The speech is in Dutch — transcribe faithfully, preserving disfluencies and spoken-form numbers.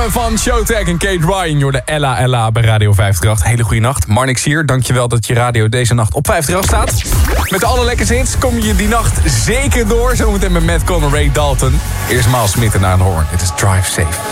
Samen van Showtech en Kate Ryan, joh, de Ella Ella bij Radio vijfendertig. Hele goede nacht. Marnix hier, dankjewel dat je radio deze nacht op vijfendertig staat. Met de allerlekkerste hits kom je die nacht zeker door. Zometeen met Matt Conner, Ray Dalton. Eerst Miles Smith en aan Hoorn. Dit is Drive Safe.